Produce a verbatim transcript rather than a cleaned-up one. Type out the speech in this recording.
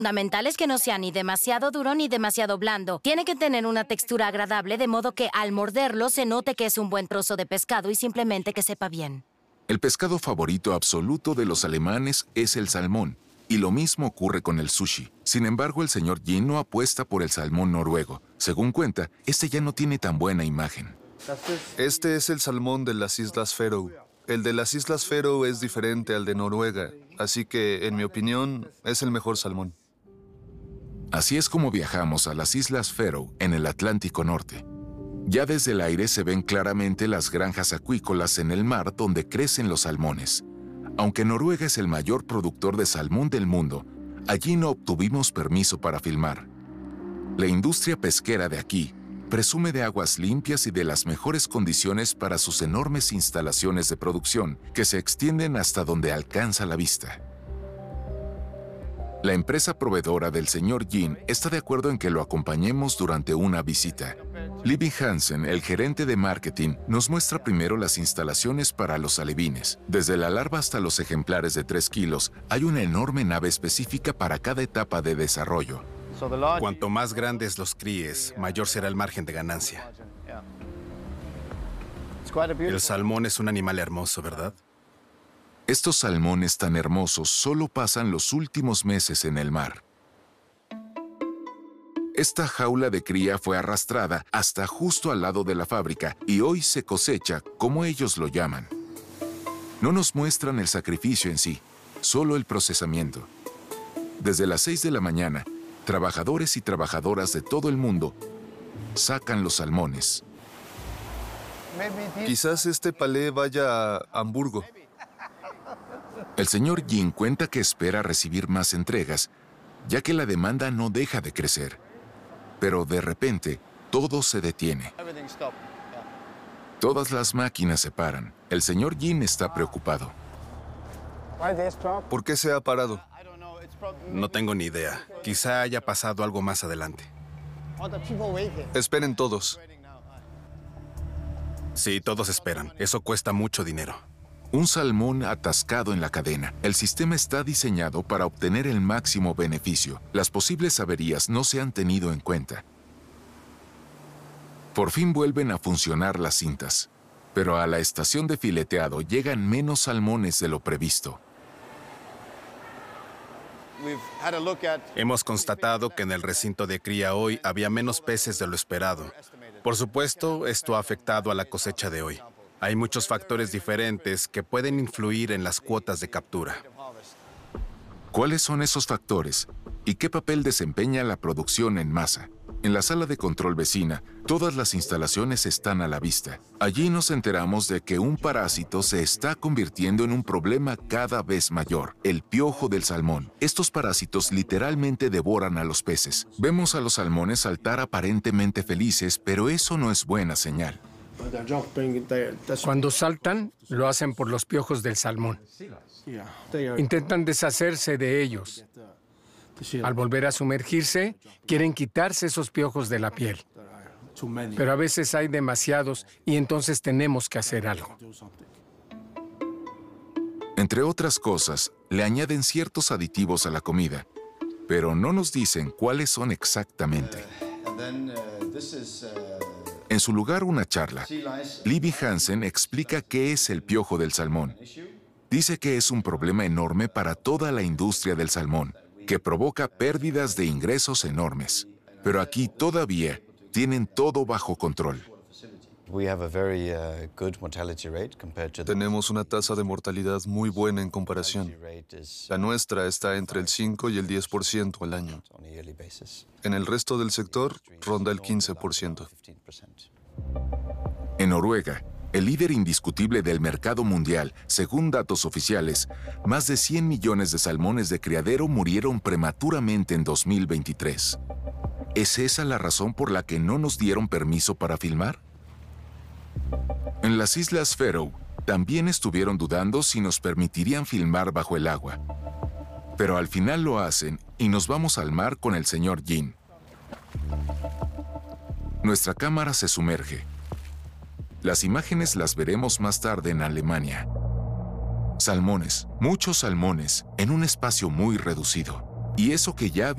fundamental es que no sea ni demasiado duro ni demasiado blando. Tiene que tener una textura agradable, de modo que al morderlo se note que es un buen trozo de pescado y simplemente que sepa bien. El pescado favorito absoluto de los alemanes es el salmón, y lo mismo ocurre con el sushi. Sin embargo, el señor Jin no apuesta por el salmón noruego. Según cuenta, este ya no tiene tan buena imagen. Este es el salmón de las Islas Faroe. El de las Islas Faroe es diferente al de Noruega, así que, en mi opinión, es el mejor salmón. Así es como viajamos a las Islas Faroe en el Atlántico Norte. Ya desde el aire se ven claramente las granjas acuícolas en el mar donde crecen los salmones. Aunque Noruega es el mayor productor de salmón del mundo, allí no obtuvimos permiso para filmar. La industria pesquera de aquí presume de aguas limpias y de las mejores condiciones para sus enormes instalaciones de producción que se extienden hasta donde alcanza la vista. La empresa proveedora del señor Jin está de acuerdo en que lo acompañemos durante una visita. Libby Hansen, el gerente de marketing, nos muestra primero las instalaciones para los alevines. Desde la larva hasta los ejemplares de tres kilos, hay una enorme nave específica para cada etapa de desarrollo. Cuanto más grandes los críes, mayor será el margen de ganancia. El salmón es un animal hermoso, ¿verdad? Estos salmones tan hermosos solo pasan los últimos meses en el mar. Esta jaula de cría fue arrastrada hasta justo al lado de la fábrica y hoy se cosecha, como ellos lo llaman. No nos muestran el sacrificio en sí, solo el procesamiento. Desde las seis de la mañana, trabajadores y trabajadoras de todo el mundo sacan los salmones. Quizás este palé vaya a Hamburgo. El señor Jin cuenta que espera recibir más entregas, ya que la demanda no deja de crecer. Pero de repente, todo se detiene. Todas las máquinas se paran. El señor Jin está preocupado. ¿Por qué se ha parado? No tengo ni idea. Quizá haya pasado algo más adelante. Esperen todos. Sí, todos esperan. Eso cuesta mucho dinero. Un salmón atascado en la cadena. El sistema está diseñado para obtener el máximo beneficio. Las posibles averías no se han tenido en cuenta. Por fin vuelven a funcionar las cintas, pero a la estación de fileteado llegan menos salmones de lo previsto. Hemos constatado que en el recinto de cría hoy había menos peces de lo esperado. Por supuesto, esto ha afectado a la cosecha de hoy. Hay muchos factores diferentes que pueden influir en las cuotas de captura. ¿Cuáles son esos factores? ¿Y qué papel desempeña la producción en masa? En la sala de control vecina, todas las instalaciones están a la vista. Allí nos enteramos de que un parásito se está convirtiendo en un problema cada vez mayor, el piojo del salmón. Estos parásitos literalmente devoran a los peces. Vemos a los salmones saltar aparentemente felices, pero eso no es buena señal. Cuando saltan, lo hacen por los piojos del salmón. Intentan deshacerse de ellos. Al volver a sumergirse, quieren quitarse esos piojos de la piel. Pero a veces hay demasiados y entonces tenemos que hacer algo. Entre otras cosas, le añaden ciertos aditivos a la comida, pero no nos dicen cuáles son exactamente. En su lugar, una charla. Libby Hansen explica qué es el piojo del salmón. Dice que es un problema enorme para toda la industria del salmón, que provoca pérdidas de ingresos enormes. Pero aquí todavía tienen todo bajo control. Tenemos una tasa de mortalidad muy buena en comparación. La nuestra está entre el cinco y el diez por ciento al año. En el resto del sector, ronda el quince por ciento. En Noruega, el líder indiscutible del mercado mundial, según datos oficiales, más de cien millones de salmones de criadero murieron prematuramente en dos mil veintitrés. ¿Es esa la razón por la que no nos dieron permiso para filmar? En las Islas Faroe también estuvieron dudando si nos permitirían filmar bajo el agua. Pero al final lo hacen y nos vamos al mar con el señor Jin. Nuestra cámara se sumerge. Las imágenes las veremos más tarde en Alemania. Salmones, muchos salmones, en un espacio muy reducido. Y eso que ya